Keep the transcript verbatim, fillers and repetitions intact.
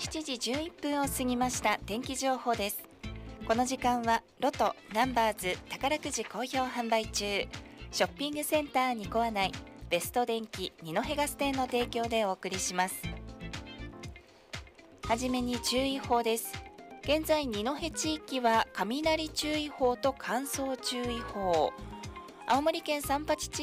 しちじじゅういっぷんを過ぎました。天気情報です。この時間はロトナンバーズ宝くじ好評販売中、ショッピングセンターニコア内ベスト電機二戸ガス店の提供でお送りします。はじめに注意報です。現在二戸地域は雷注意報と乾燥注意報、青森県三八地